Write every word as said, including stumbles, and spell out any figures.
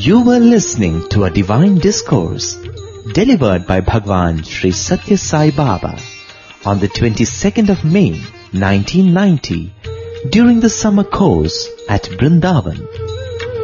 You were listening to a divine discourse delivered by Bhagwan Sri Satya Sai Baba on the twenty-second of May nineteen ninety during the summer course at Brindavan.